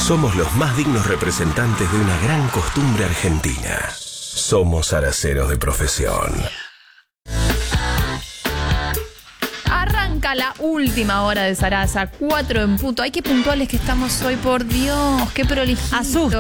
Somos los más dignos representantes de una gran costumbre argentina. Somos araceros de profesión. Arranca la última hora de Sarasa, 4 en punto. Ay, qué puntuales que estamos hoy, por Dios, qué prolijitos.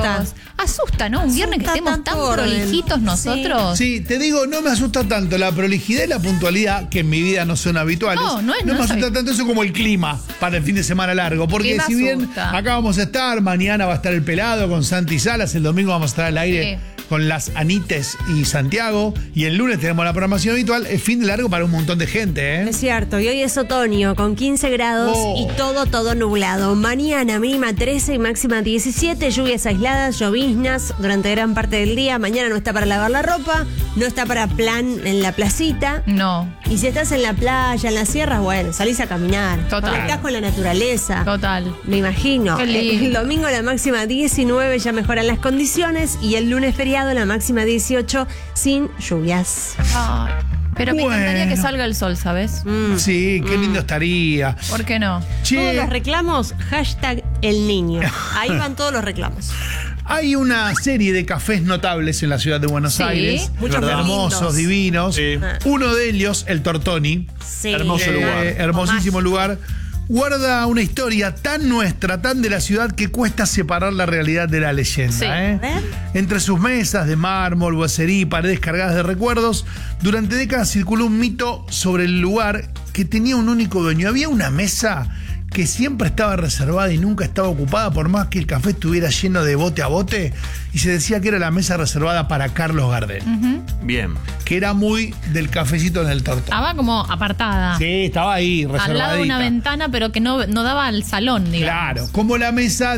Asusta, ¿no? Un viernes que estemos tan prolijitos nosotros. Sí, te digo, no me asusta tanto la prolijidad y la puntualidad, que en mi vida no son habituales. No me asusta tanto eso como el clima para el fin de semana largo. Porque si bien acá vamos a estar, mañana va a estar el Pelado con Santi Salas, el domingo vamos a estar al aire con las Anites y Santiago, y el lunes tenemos la programación habitual. Es fin de largo para un montón de gente, ¿eh? Es cierto, y hoy es otoño con 15 grados y todo nublado. Mañana mínima 13 y máxima 17, lluvias aisladas, lloviznas durante gran parte del día. Mañana no está para lavar la ropa, no está para plan en la placita. No. Y si estás en la playa, en las sierras, bueno, salís a caminar. Total. Conectás con la naturaleza. Total. Me imagino. El domingo la máxima 19, ya mejoran las condiciones, y el lunes feriado la máxima 18 sin lluvias. Ay, pero me encantaría que salga el sol, ¿sabes? Sí, qué lindo estaría. ¿Por qué no? Todos los reclamos, hashtag el niño. Ahí van todos los reclamos. Hay una serie de cafés notables en la ciudad de Buenos Aires. Muchos hermosos, divinos. Sí. Uno de ellos, el Tortoni. Sí. Hermoso lugar. Hermosísimo lugar. Guarda una historia tan nuestra, tan de la ciudad, que cuesta separar la realidad de la leyenda. Sí. Entre sus mesas de mármol, boiserí, paredes cargadas de recuerdos, durante décadas circuló un mito sobre el lugar que tenía un único dueño. Había una mesa que siempre estaba reservada y nunca estaba ocupada, por más que el café estuviera lleno de bote a bote, y se decía que era la mesa reservada para Carlos Gardel. Bien. Que era muy del cafecito en el Tortoni. Estaba como apartada. Sí, estaba ahí, reservadita. Al lado de una ventana, pero que no daba al salón, digamos. Claro, como la mesa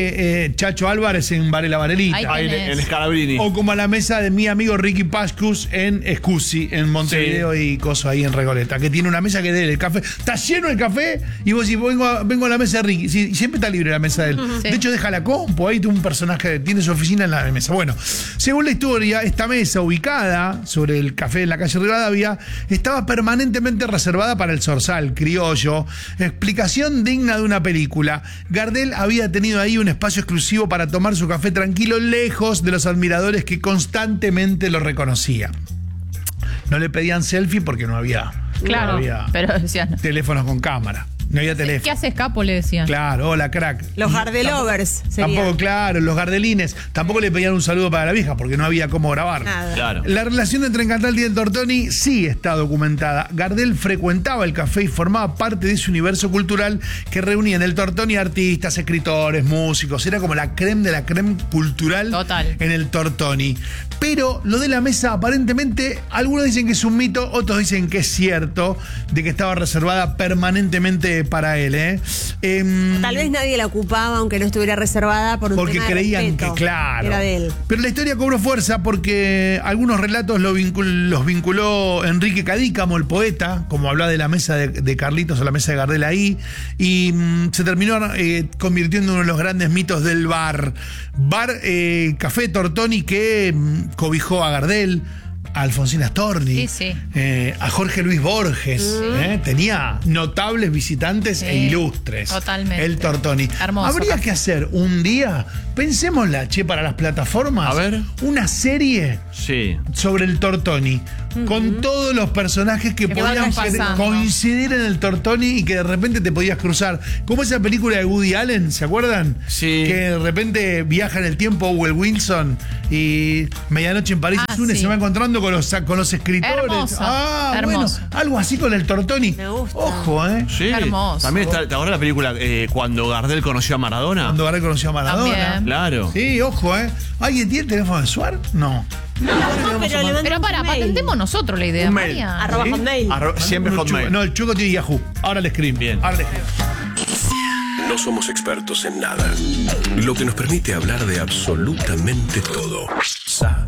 de Chacho Álvarez en Varela Varelita. Ahí En Scalabrini. O como la mesa de mi amigo Ricky Pascus en Scusi, en Montevideo y Coso ahí en Recoleta, que tiene una mesa que el café está lleno de café, y vos decís, vengo a la mesa de Ricky. Sí, siempre está libre la mesa de él. Sí. De hecho, deja la compu, ahí tiene un personaje, tiene su oficina en la mesa. Bueno, según la historia, esta mesa, ubicada sobre el café en la calle Rivadavia, estaba permanentemente reservada para el zorzal criollo. Explicación digna de una película. Gardel había tenido ahí un espacio exclusivo para tomar su café tranquilo, lejos de los admiradores que constantemente lo reconocían. No le pedían selfie porque no había, pero decían, teléfonos con cámara. No había teléfono. ¿qué haces, capo? Le decían. Claro, hola, crack. Los Gardelovers serían. Tampoco, claro, los gardelines. Tampoco le pedían un saludo para la vieja porque no había cómo grabar. Nada. Claro. La relación entre Encantaldi y el Tortoni sí está documentada. Gardel frecuentaba el café y formaba parte de ese universo cultural que reunía en el Tortoni artistas, escritores, músicos. Era como la creme de la creme cultural. Total. En el Tortoni. Pero lo de la mesa, aparentemente, algunos dicen que es un mito, otros dicen que es cierto, de que estaba reservada permanentemente para él. Tal vez nadie la ocupaba, aunque no estuviera reservada, por un porque tema de creían respeto. que, claro. Era de él. Pero la historia cobró fuerza porque algunos relatos los vinculó Enrique Cadícamo, el poeta, como hablaba de la mesa de Carlitos o la mesa de Gardel ahí, y se terminó convirtiendo en uno de los grandes mitos del bar. Café Tortoni, que cobijó a Gardel, a Alfonsín Astorni, a Jorge Luis Borges. Tenía notables visitantes e ilustres. Totalmente. El Tortoni. Hermoso. Habría que hacer un día, pensémosla, para las plataformas, A ver. una serie sobre el Tortoni, con todos los personajes que podían coincidir en el Tortoni y que de repente te podías cruzar. Como esa película de Woody Allen, ¿se acuerdan? Sí. Que de repente viaja en el tiempo Owen Wilson y Medianoche en París se va encontrando con los escritores. Hermoso. Bueno, algo así con el Tortoni. Me gusta. Ojo, Sí. Hermoso. También ¿te acuerdas la película cuando Gardel conoció a Maradona? Cuando Gardel conoció a Maradona. También. Claro. Sí, ojo, ¿Alguien tiene el teléfono de Suar? No. Pero patentemos nosotros la idea, Un mail. María. @hotmail. Siempre Hotmail. No, el Chuco tiene Yahoo. Ahora le escriben. Bien. Ahora le escriben. No somos expertos en nada, lo que nos permite hablar de absolutamente todo.